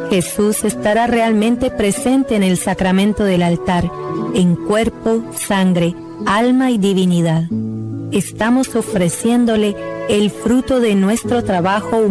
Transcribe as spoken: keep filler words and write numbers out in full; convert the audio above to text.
Jesús estará realmente presente en el sacramento del altar, en cuerpo, sangre, alma y divinidad. Estamos ofreciéndole el fruto de nuestro trabajo